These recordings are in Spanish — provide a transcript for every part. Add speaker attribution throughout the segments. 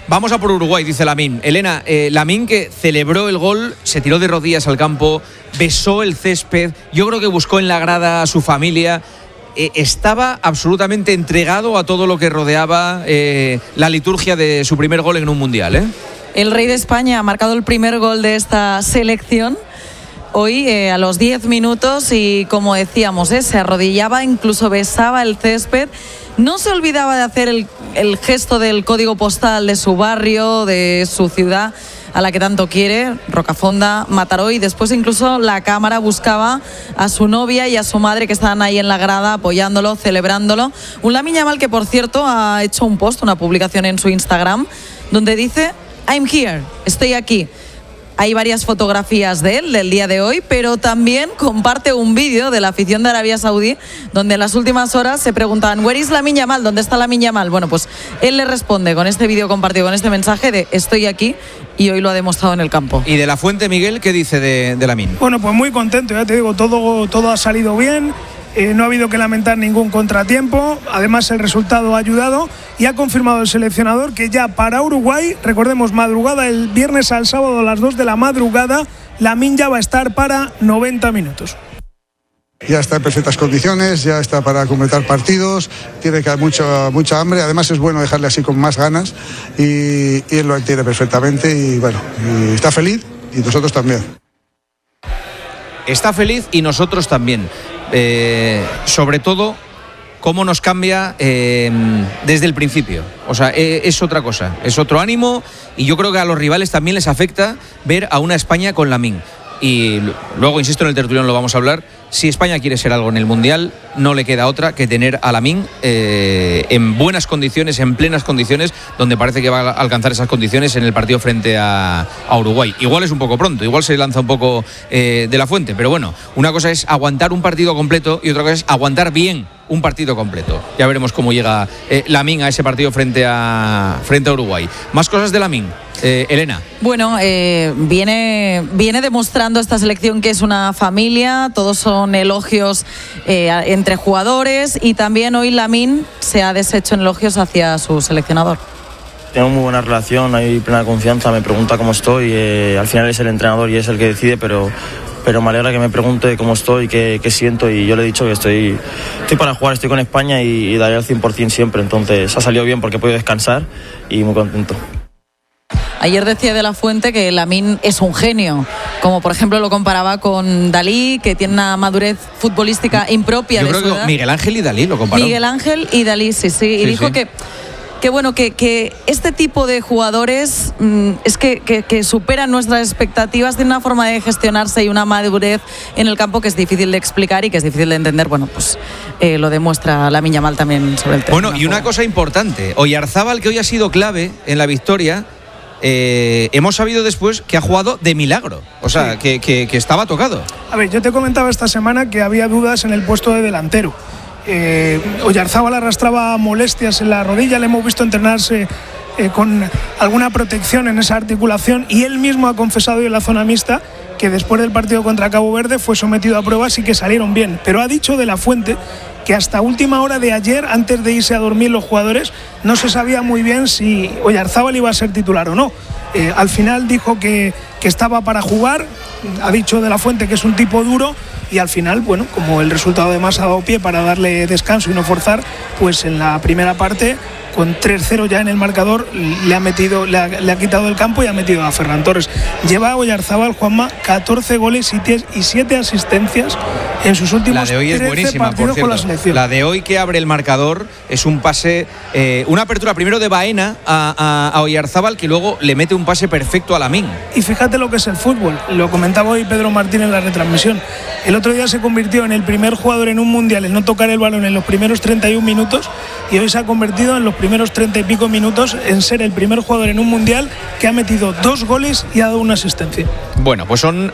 Speaker 1: Vamos a por Uruguay, dice Lamine. Elena, Lamine, que celebró el gol, se tiró de rodillas al campo, besó el césped, yo creo que buscó en la grada a su familia. Estaba absolutamente entregado a todo lo que rodeaba la liturgia de su primer gol en un mundial, ¿eh?
Speaker 2: El rey de España ha marcado el primer gol de esta selección hoy a los 10 minutos y, como decíamos, se arrodillaba, incluso besaba el césped. No se olvidaba de hacer el gesto del código postal de su barrio, de su ciudad, a la que tanto quiere, Rocafonda, Mataró, y después incluso la cámara buscaba a su novia y a su madre, que estaban ahí en la grada apoyándolo, celebrándolo. Un Lamine Yamal que, por cierto, ha hecho un post, una publicación en su Instagram, donde dice: I'm here, estoy aquí. Hay varias fotografías de él del día de hoy, pero también comparte un vídeo de la afición de Arabia Saudí, donde en las últimas horas se preguntaban: ¿Where is Lamine Yamal? ¿Dónde está Lamine Yamal? Bueno, pues él le responde con este vídeo compartido, con este mensaje de estoy aquí, y hoy lo ha demostrado en el campo.
Speaker 1: ¿Y de la Fuente, Miguel, qué dice de Lamine?
Speaker 3: Bueno, pues muy contento, ya te digo, todo ha salido bien. No ha habido que lamentar ningún contratiempo, además el resultado ha ayudado y ha confirmado el seleccionador que ya para Uruguay, recordemos, madrugada el viernes al sábado a las 2 de la madrugada, Lamine ya va a estar para 90 minutos.
Speaker 4: Ya está en perfectas condiciones, ya está para completar partidos, tiene que haber mucha hambre, además es bueno dejarle así con más ganas y él lo entiende perfectamente y bueno, y está feliz y nosotros también.
Speaker 1: Está feliz y nosotros también. Sobre todo, cómo nos cambia desde el principio. O sea, es otra cosa, es otro ánimo, y yo creo que a los rivales también les afecta ver a una España con Lamine. Y luego, insisto, en el tertulión lo vamos a hablar. Si España quiere ser algo en el Mundial, no le queda otra que tener a Lamine en buenas condiciones, en plenas condiciones, donde parece que va a alcanzar esas condiciones en el partido frente a Uruguay. Igual es un poco pronto, igual se lanza un poco de la Fuente, pero bueno, una cosa es aguantar un partido completo y otra cosa es aguantar bien un partido completo. Ya veremos cómo llega Lamine a ese partido frente a Uruguay. Más cosas de Lamine. Elena.
Speaker 2: Bueno, viene demostrando esta selección que es una familia, todos son elogios entre jugadores, y también hoy Lamine se ha deshecho en elogios hacia su seleccionador.
Speaker 5: Tengo muy buena relación, hay plena confianza, me pregunta cómo estoy, al final es el entrenador y es el que decide, pero me alegra que me pregunte cómo estoy, qué siento, y yo le he dicho que estoy para jugar, estoy con España y daré al 100% siempre, entonces ha salido bien porque he podido descansar y muy contento.
Speaker 2: Ayer decía de la Fuente que Lamine es un genio, como por ejemplo lo comparaba con Dalí, que tiene una madurez futbolística impropia.
Speaker 1: Yo
Speaker 2: de
Speaker 1: creo
Speaker 2: su edad.
Speaker 1: que Miguel Ángel y Dalí lo comparó.
Speaker 2: Miguel Ángel y Dalí, sí. Y dijo
Speaker 1: sí.
Speaker 2: Que bueno, que este tipo de jugadores es que superan nuestras expectativas, tienen una forma de gestionarse y una madurez en el campo que es difícil de explicar y que es difícil de entender. Bueno, pues lo demuestra Lamine Yamal también sobre el tema.
Speaker 1: Bueno, y una cosa importante, Oyarzábal, que hoy ha sido clave en la victoria, hemos sabido después que ha jugado de milagro, o sea, sí, que estaba tocado. A
Speaker 3: ver, yo te comentaba esta semana que había dudas en el puesto de delantero. Oyarzábal arrastraba molestias en la rodilla, le hemos visto entrenarse con alguna protección en esa articulación, y él mismo ha confesado hoy en la zona mixta que después del partido contra Cabo Verde fue sometido a pruebas y que salieron bien, pero ha dicho de la Fuente que hasta última hora de ayer, antes de irse a dormir los jugadores, no se sabía muy bien si Oyarzábal iba a ser titular o no. Al final dijo que estaba para jugar, ha dicho de la Fuente que es un tipo duro, y al final, bueno, como el resultado además ha dado pie para darle descanso y no forzar, pues en la primera parte, con 3-0 ya en el marcador, le ha quitado el campo y ha metido a Ferran Torres. Lleva a Oyarzábal, Juanma, 14 goles y 7 asistencias en sus últimos 13 partidos con la selección.
Speaker 1: La de hoy, que abre el marcador, es un pase, una apertura primero de Baena a Oyarzábal, que luego le mete un pase perfecto a Lamine.
Speaker 3: Y fíjate lo que es el fútbol, lo comentaba hoy Pedro Martín en la retransmisión. El otro día se convirtió en el primer jugador en un mundial en no tocar el balón en los primeros 31 minutos, y hoy se ha convertido en los primeros 30 y pico minutos en ser el primer jugador en un mundial que ha metido 2 goles y ha dado una asistencia.
Speaker 1: Bueno, pues son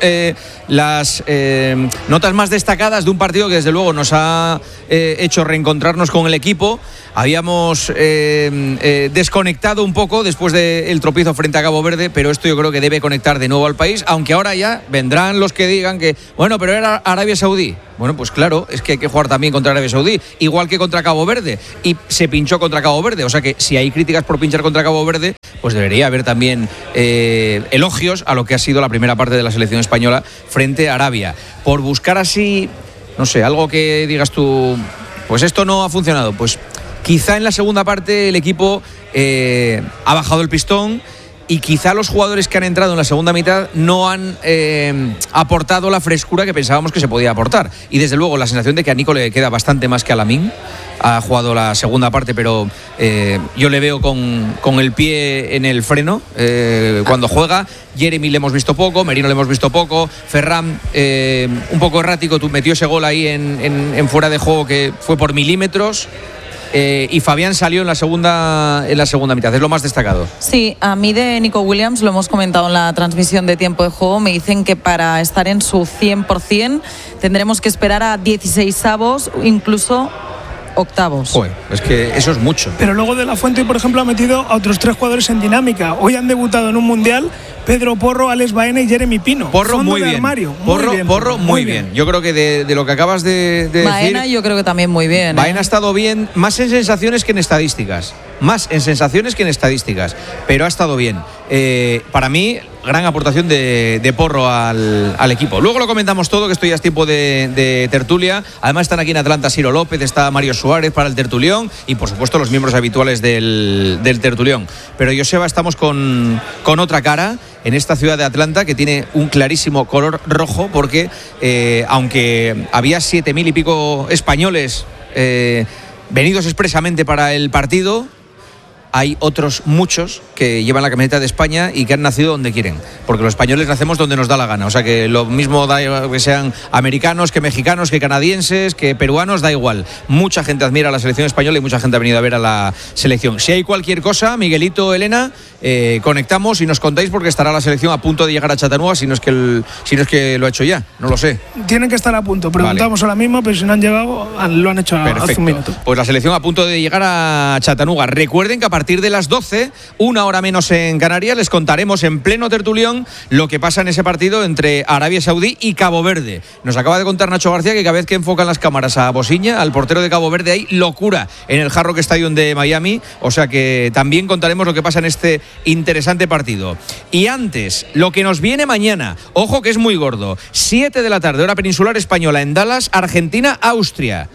Speaker 1: las notas más destacadas de un partido que desde luego nos ha hecho reencontrarnos con el equipo. habíamos desconectado un poco después del tropiezo frente a Cabo Verde, pero esto yo creo que debe conectar de nuevo al país, aunque ahora ya vendrán los que digan que, bueno, pero era Arabia Saudí. Bueno, pues claro, es que hay que jugar también contra Arabia Saudí, igual que contra Cabo Verde, y se pinchó contra Cabo Verde, o sea que si hay críticas por pinchar contra Cabo Verde, pues debería haber también elogios a lo que ha sido la primera parte de la selección española frente a Arabia. Por buscar así, no sé, algo que digas tú, pues esto no ha funcionado, pues quizá en la segunda parte el equipo ha bajado el pistón y quizá los jugadores que han entrado en la segunda mitad no han aportado la frescura que pensábamos que se podía aportar. Y desde luego la sensación de que a Nico le queda bastante más que a Lamine. Ha jugado la segunda parte, pero yo le veo con el pie en el freno cuando juega. Jeremy le hemos visto poco, Merino le hemos visto poco, Ferran un poco errático, metió ese gol ahí en fuera de juego que fue por milímetros. Y Fabián salió en la segunda mitad, es lo más destacado.
Speaker 2: Sí, a mí de Nico Williams, lo hemos comentado en la transmisión de tiempo de juego, me dicen que para estar en su 100% tendremos que esperar a 16avos, incluso octavos.
Speaker 1: Joder, es que eso es mucho.
Speaker 3: Pero luego De La Fuente, por ejemplo, ha metido a otros 3 jugadores en dinámica. Hoy han debutado en un mundial Pedro Porro, Alex Baena y Jeremy Pino.
Speaker 1: Porro muy bien. Porro muy bien. Yo creo que de lo que acabas de decir,
Speaker 2: Baena yo creo que también muy bien.
Speaker 1: Baena ha estado bien, más en sensaciones que en estadísticas. Pero ha estado bien. Para mí, gran aportación de Porro al equipo. Luego lo comentamos todo, que esto ya es tiempo de tertulia. Además están aquí en Atlanta Ciro López, está Mario Suárez para el tertulión y por supuesto los miembros habituales del tertulión. Pero Joseba, estamos con otra cara en esta ciudad de Atlanta que tiene un clarísimo color rojo porque aunque había 7.000 y pico españoles venidos expresamente para el partido, hay otros muchos que llevan la camiseta de España y que han nacido donde quieren, porque los españoles nacemos donde nos da la gana, o sea que lo mismo da que sean americanos, que mexicanos, que canadienses, que peruanos, da igual. Mucha gente admira a la selección española y mucha gente ha venido a ver a la selección. Si hay cualquier cosa, Miguelito, Elena, conectamos y nos contáis, porque estará la selección a punto de llegar a Chattanooga, si no es que lo ha hecho ya, no lo sé.
Speaker 3: Tienen que estar a punto, preguntamos ahora mismo, pero si no han llegado, lo han hecho hace un minuto.
Speaker 1: Pues la selección a punto de llegar a Chattanooga. Recuerden que a partir de las 12, una hora menos en Canarias, les contaremos en pleno tertulión lo que pasa en ese partido entre Arabia Saudí y Cabo Verde. Nos acaba de contar Nacho García que cada vez que enfocan las cámaras a Bosiña, al portero de Cabo Verde, hay locura en el Hard Rock Stadium de Miami, o sea que también contaremos lo que pasa en este interesante partido. Y antes, lo que nos viene mañana, ojo que es muy gordo, 7 de la tarde, hora peninsular española, en Dallas, Argentina-Austria,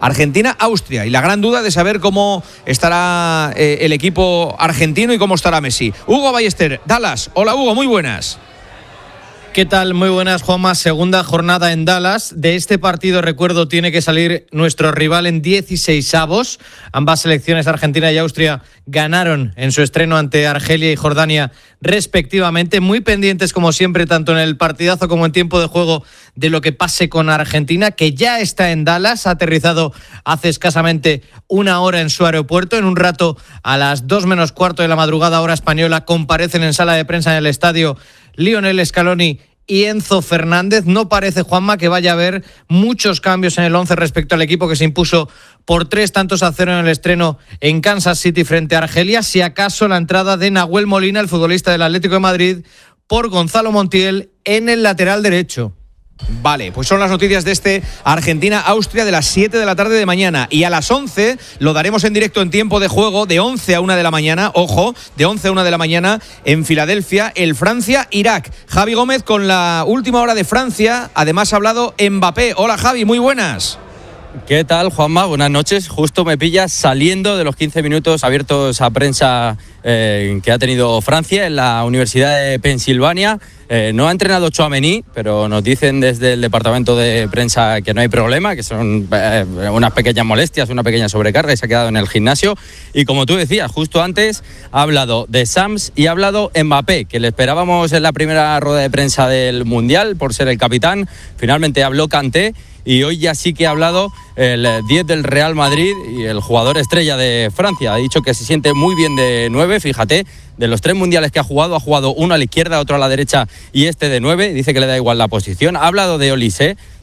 Speaker 1: y la gran duda de saber cómo estará el equipo argentino y cómo estará Messi. Hugo Ballester, Dallas. Hola Hugo, muy buenas.
Speaker 6: ¿Qué tal? Muy buenas, Juanma. Segunda jornada en Dallas. De este partido, recuerdo, tiene que salir nuestro rival en 16avos. Ambas selecciones, Argentina y Austria, ganaron en su estreno ante Argelia y Jordania respectivamente. Muy pendientes, como siempre, tanto en el partidazo como en tiempo de juego, de lo que pase con Argentina, que ya está en Dallas. Ha aterrizado hace escasamente una hora en su aeropuerto. En un rato, a las 2 menos cuarto de la madrugada, hora española, comparecen en sala de prensa en el estadio Lionel Scaloni y Enzo Fernández. No parece, Juanma, que vaya a haber muchos cambios en el 11 respecto al equipo que se impuso por 3-0 en el estreno en Kansas City frente a Argelia. Si acaso la entrada de Nahuel Molina, el futbolista del Atlético de Madrid, por Gonzalo Montiel en el lateral derecho.
Speaker 1: Vale, pues son las noticias de este Argentina-Austria de las 7 de la tarde de mañana. Y a las 11 lo daremos en directo en tiempo de juego, de 11 a 1 de la mañana. Ojo, de 11 a 1 de la mañana en Filadelfia, el Francia-Irak. Javi Gómez con la última hora de Francia. Además ha hablado Mbappé. Hola Javi, muy buenas.
Speaker 7: ¿Qué tal, Juanma? Buenas noches. Justo me pillas saliendo de los 15 minutos abiertos a prensa que ha tenido Francia en la Universidad de Pensilvania. No ha entrenado Tchouaméni, pero nos dicen desde el departamento de prensa que no hay problema, que son unas pequeñas molestias, una pequeña sobrecarga, y se ha quedado en el gimnasio. Y como tú decías, justo antes ha hablado de Sams y ha hablado Mbappé, que le esperábamos en la primera rueda de prensa del Mundial por ser el capitán. Finalmente habló Kanté. Y hoy ya sí que ha hablado el 10 del Real Madrid y el jugador estrella de Francia. Ha dicho que se siente muy bien de 9, fíjate, de los 3 mundiales que ha jugado uno a la izquierda, otro a la derecha y este de 9. Dice que le da igual la posición. Ha hablado de Olise,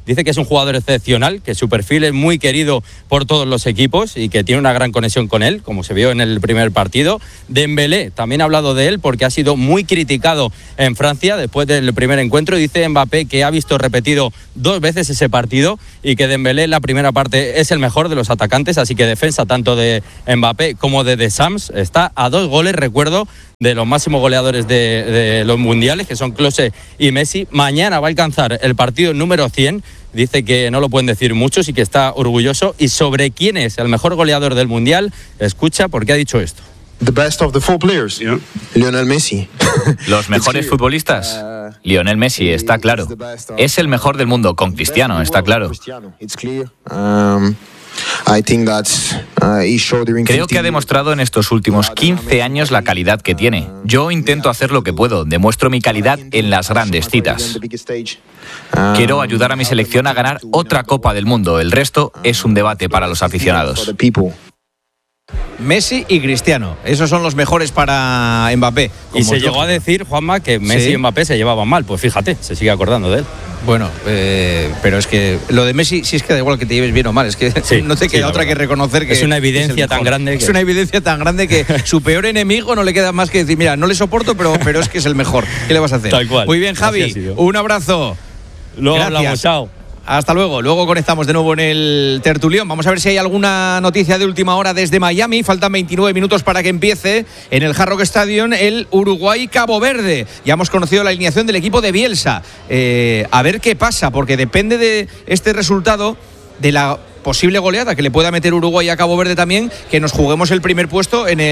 Speaker 7: Dice que es un jugador excepcional, que su perfil es muy querido por todos los equipos y que tiene una gran conexión con él, como se vio en el primer partido. Dembélé también ha hablado de él porque ha sido muy criticado en Francia después del primer encuentro. Dice Mbappé que ha visto repetido 2 veces ese partido y que Dembélé en la primera parte es el mejor de los atacantes, así que defensa tanto de Mbappé como de Deschamps. Está a 2 goles, recuerdo, de los máximos goleadores de los mundiales, que son Klose y Messi. Mañana va a alcanzar el partido número 100. Dice que no lo pueden decir muchos y que está orgulloso. Y sobre quién es el mejor goleador del mundial, escucha porque ha dicho esto.
Speaker 8: The best of the 4 players, Lionel Messi.
Speaker 9: Los mejores futbolistas. Lionel Messi, está claro. Es el mejor del mundo con Cristiano, está claro. Creo que ha demostrado en estos últimos 15 años la calidad que tiene. Yo intento hacer lo que puedo, demuestro mi calidad en las grandes citas. Quiero ayudar a mi selección a ganar otra Copa del Mundo. El resto es un debate para los aficionados.
Speaker 1: Messi y Cristiano, esos son los mejores para Mbappé.
Speaker 7: Y se llegó a decir, Juanma, que Messi y Mbappé se llevaban mal. Pues fíjate, se sigue acordando de él.
Speaker 1: Bueno, pero es que lo de Messi sí es que da igual que te lleves bien o mal, es que no te queda otra que reconocer que
Speaker 7: es una evidencia tan grande.
Speaker 1: Es una evidencia tan grande que su peor enemigo no le queda más que decir, mira, no le soporto, pero es que es el mejor. ¿Qué le vas a hacer?
Speaker 7: Tal cual.
Speaker 1: Muy bien, Javi, un abrazo.
Speaker 7: Luego hablamos, chao.
Speaker 1: Hasta luego. Luego conectamos de nuevo en el tertulión. Vamos a ver si hay alguna noticia de última hora desde Miami. Faltan 29 minutos para que empiece en el Hard Rock Stadium el Uruguay-Cabo Verde. Ya hemos conocido la alineación del equipo de Bielsa. A ver qué pasa, porque depende de este resultado, de la posible goleada que le pueda meter Uruguay a Cabo Verde también, que nos juguemos el primer puesto en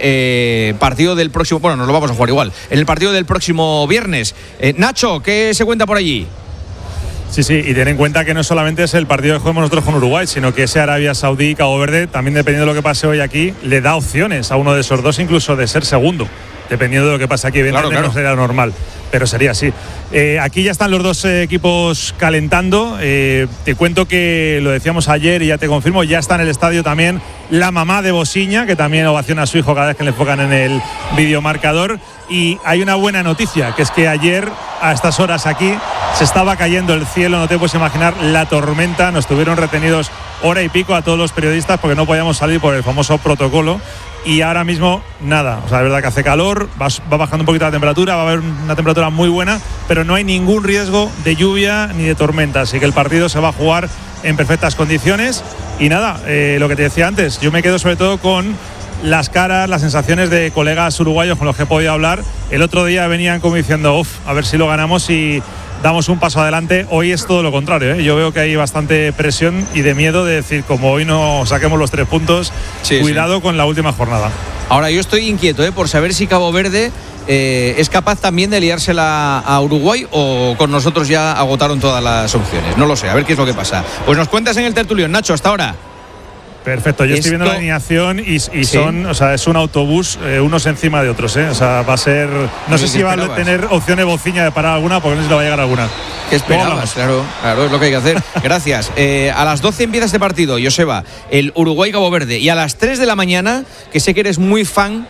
Speaker 1: el partido del próximo... Bueno, nos lo vamos a jugar igual. En el partido del próximo viernes. Nacho, ¿qué se cuenta por allí?
Speaker 10: Sí, y ten en cuenta que no solamente es el partido que juguemos nosotros con Uruguay, sino que ese Arabia Saudí y Cabo Verde, también dependiendo de lo que pase hoy aquí, le da opciones a uno de esos dos, incluso de ser segundo, dependiendo de lo que pase aquí. Evidentemente no sería normal, pero sería así. Aquí ya están los dos equipos calentando. Te cuento que lo decíamos ayer y ya te confirmo, ya está en el estadio también la mamá de Bosiña, que también ovaciona a su hijo cada vez que le enfocan en el videomarcador. Y hay una buena noticia, que es que ayer a estas horas aquí se estaba cayendo el cielo, no te puedes imaginar la tormenta. Nos tuvieron retenidos hora y pico a todos los periodistas porque no podíamos salir por el famoso protocolo. Y ahora mismo nada, o sea, de verdad que hace calor, va bajando un poquito la temperatura, va a haber una temperatura muy buena, pero no hay ningún riesgo de lluvia ni de tormenta, así que el partido se va a jugar en perfectas condiciones. Y nada, lo que te decía antes, yo me quedo sobre todo con las caras, las sensaciones de colegas uruguayos con los que he podido hablar. El otro día venían como diciendo, a ver si lo ganamos y damos un paso adelante. Hoy es todo lo contrario, Yo veo que hay bastante presión y de miedo de decir, como hoy no saquemos los 3 puntos, cuidado con la última jornada.
Speaker 1: Ahora yo estoy inquieto por saber si Cabo Verde es capaz también de liársela a Uruguay o con nosotros ya agotaron todas las opciones. No lo sé, a ver qué es lo que pasa. Pues nos cuentas en el tertulión, Nacho, hasta ahora.
Speaker 10: Perfecto, yo estoy viendo la alineación y son, o sea, es un autobús unos encima de otros, O sea, va a ser, no sé si va a tener opciones Bociña de parar alguna, porque no sé si le va a llegar alguna.
Speaker 1: ¿Qué esperabas? Claro, es lo que hay que hacer. Gracias. A las 12 empieza este partido, Joseba, el Uruguay-Cabo Verde. Y a las 3 de la mañana, que sé que eres muy fan,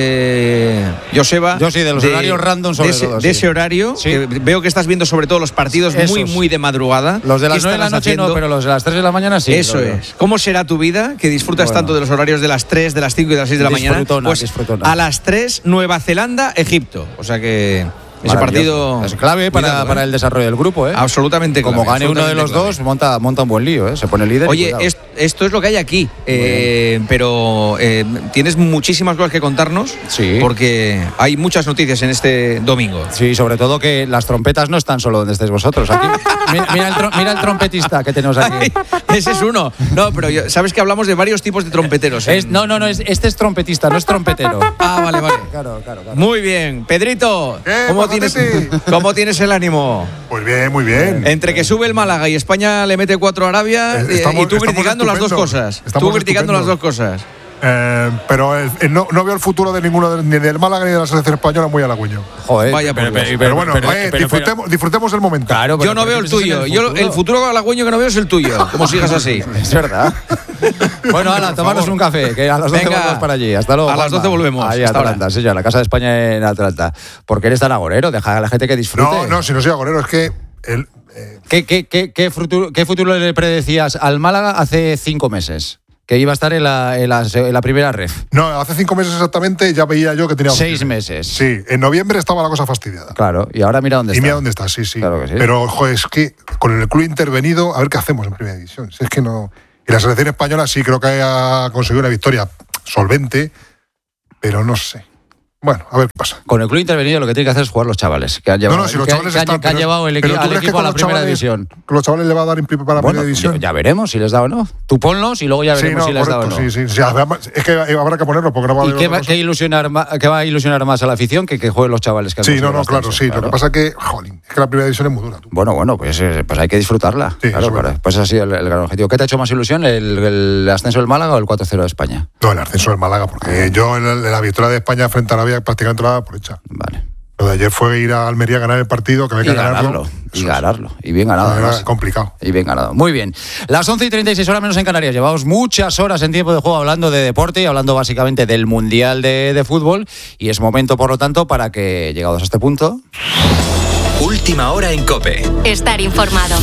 Speaker 1: Joseba.
Speaker 11: Yo sí, de los horarios random sobre todo.
Speaker 1: De ese horario, que veo que estás viendo sobre todo los partidos muy de madrugada.
Speaker 11: Los de las 9 de la noche no, pero los de las 3 de la mañana sí.
Speaker 1: Eso es. ¿Cómo será tu vida? Que disfrutas tanto de los horarios de las 3, de las 5 y de las 6 de la mañana. Pues a las 3, Nueva Zelanda, Egipto. O sea que ese partido
Speaker 11: es clave para el desarrollo del grupo,
Speaker 1: Absolutamente clave.
Speaker 11: Como gane uno de los dos, monta un buen lío, Se pone líder.
Speaker 1: Oye, esto es lo que hay aquí, pero tienes muchísimas cosas que contarnos, porque hay muchas noticias en este domingo.
Speaker 11: Sí, sobre todo que las trompetas no están solo donde estéis vosotros. Aquí, mira el trompetista que tenemos aquí.
Speaker 1: Ay, ese es uno. No, pero sabes que hablamos de varios tipos de trompeteros.
Speaker 11: No, este es trompetista, no es trompetero.
Speaker 1: Vale.
Speaker 11: Claro.
Speaker 1: Muy bien. Pedrito, ¿cómo tienes el ánimo?
Speaker 12: Pues bien, muy bien.
Speaker 1: Entre que sube el Málaga y España le mete 4 a Arabia, y tú criticando las dos cosas.
Speaker 12: Pero no veo el futuro de ninguno, ni del Málaga ni de la selección española, muy halagüeño.
Speaker 11: Joder,
Speaker 1: vaya,
Speaker 12: pero bueno, disfrutemos el momento.
Speaker 1: Claro, yo no veo el tuyo. El futuro halagüeño que no veo es el tuyo. Como sigas así.
Speaker 11: Es verdad. Bueno, Ala, tomarnos un café, que a las 12 volvemos para allí. Hasta luego.
Speaker 1: A las 12 volvemos.
Speaker 11: Ahí, Atlanta, sí, ya, la Casa de España en Atlanta. ¿Por qué eres tan agorero? Deja a la gente que disfrute.
Speaker 12: No, si no soy agorero, es que
Speaker 11: ¿Qué futuro le predecías al Málaga hace 5 meses? Que iba a estar en la primera ref.
Speaker 12: No, hace 5 meses exactamente ya veía yo que tenía
Speaker 11: 6 meses.
Speaker 12: Sí, en noviembre estaba la cosa fastidiada.
Speaker 11: Claro, y ahora mira dónde está.
Speaker 12: Y mira dónde está, sí.
Speaker 11: Claro que sí.
Speaker 12: Pero, joder, es que con el club intervenido, a ver qué hacemos en primera división. Es que no. Y la selección española sí creo que ha conseguido una victoria solvente, pero no sé. Bueno, a ver qué pasa.
Speaker 11: Con el club intervenido lo que tienen que hacer es jugar los chavales. Que han llevado,
Speaker 12: si los chavales
Speaker 11: que han llevado al equipo a la primera división.
Speaker 12: ¿Que los chavales le va a dar para la primera división?
Speaker 11: Ya veremos si les da o no. Tú ponlos y luego ya veremos si les da o no.
Speaker 12: Sí. Es que habrá que ponerlo porque no va a haber.
Speaker 11: ¿Y qué va a ilusionar más a la afición que jueguen los chavales? Que
Speaker 12: claro, sí. Lo que pasa es que, jolín, es que la primera división es muy dura.
Speaker 11: Bueno, pues hay que disfrutarla.
Speaker 12: Sí,
Speaker 11: claro. Pues ha sido el gran objetivo. ¿Qué te ha hecho más ilusión, el ascenso del Málaga o el 4-0 de España?
Speaker 12: No, el ascenso del Málaga, porque yo en la victoria de España frente a Arabia prácticamente la por hecha.
Speaker 11: Vale.
Speaker 12: Lo de ayer fue ir a Almería a ganar el partido, que había que ganarlo.
Speaker 11: Y ganarlo. Y bien ganado.
Speaker 12: Era complicado.
Speaker 11: Y bien ganado. Muy bien. Las 11:36 horas menos en Canarias. Llevamos muchas horas en tiempo de juego hablando de deporte y hablando básicamente del Mundial de fútbol. Y es momento, por lo tanto, para que, llegados a este punto...
Speaker 13: Última hora en COPE.
Speaker 14: Estar informado.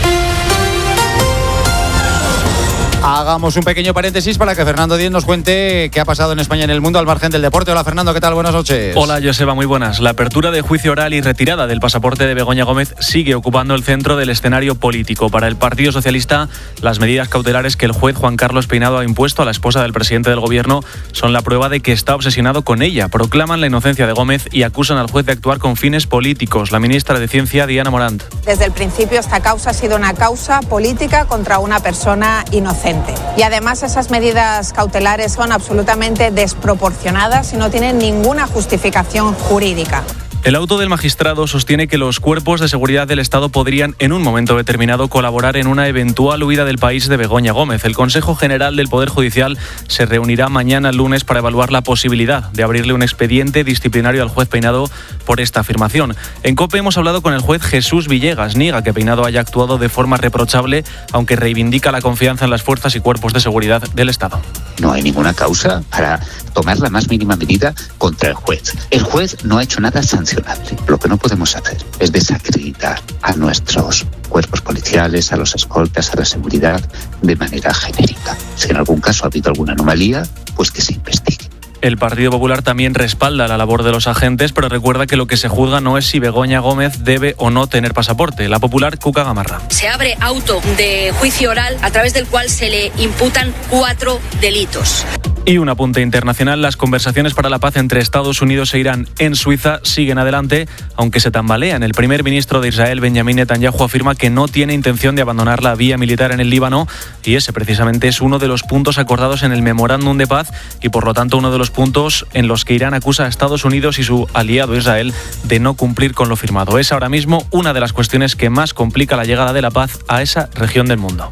Speaker 11: Hagamos un pequeño paréntesis para que Fernando Díez nos cuente qué ha pasado en España y en el mundo al margen del deporte. Hola Fernando, ¿qué tal? Buenas noches.
Speaker 15: Hola Joseba, muy buenas. La apertura de juicio oral y retirada del pasaporte de Begoña Gómez sigue ocupando el centro del escenario político. Para el Partido Socialista, las medidas cautelares que el juez Juan Carlos Peinado ha impuesto a la esposa del presidente del gobierno son la prueba de que está obsesionado con ella. Proclaman la inocencia de Gómez y acusan al juez de actuar con fines políticos. La ministra de Ciencia, Diana Morant.
Speaker 16: Desde el principio esta causa ha sido una causa política contra una persona inocente. Y además esas medidas cautelares son absolutamente desproporcionadas y no tienen ninguna justificación jurídica.
Speaker 15: El auto del magistrado sostiene que los cuerpos de seguridad del Estado podrían, en un momento determinado, colaborar en una eventual huida del país de Begoña Gómez. El Consejo General del Poder Judicial se reunirá mañana lunes para evaluar la posibilidad de abrirle un expediente disciplinario al juez Peinado por esta afirmación. En COPE hemos hablado con el juez Jesús Villegas. Niega que Peinado haya actuado de forma reprochable, aunque reivindica la confianza en las fuerzas y cuerpos de seguridad del Estado.
Speaker 17: No hay ninguna causa para tomar la más mínima medida contra el juez. El juez no ha hecho nada sancionable. Lo que no podemos hacer es desacreditar a nuestros cuerpos policiales, a los escoltas, a la seguridad de manera genérica. Si en algún caso ha habido alguna anomalía, pues que se investigue.
Speaker 15: El Partido Popular también respalda la labor de los agentes, pero recuerda que lo que se juzga no es si Begoña Gómez debe o no tener pasaporte. La popular Cuca Gamarra.
Speaker 18: Se abre auto de juicio oral a través del cual se le imputan 4 delitos.
Speaker 15: Y un apunte internacional, las conversaciones para la paz entre Estados Unidos e Irán en Suiza siguen adelante, aunque se tambalean. El primer ministro de Israel, Benjamín Netanyahu, afirma que no tiene intención de abandonar la vía militar en el Líbano, y ese precisamente es uno de los puntos acordados en el memorándum de paz y por lo tanto uno de los puntos en los que Irán acusa a Estados Unidos y su aliado Israel de no cumplir con lo firmado. Es ahora mismo una de las cuestiones que más complica la llegada de la paz a esa región del mundo.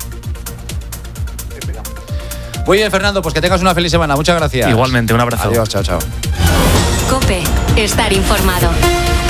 Speaker 11: Muy bien, Fernando, pues que tengas una feliz semana. Muchas gracias.
Speaker 15: Igualmente, un abrazo.
Speaker 11: Adiós, chao.
Speaker 14: COPE, estar informado.